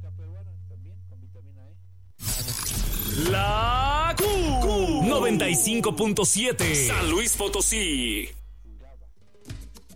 yuca peruana también con vitamina E. La Q 95.7 San Luis Potosí.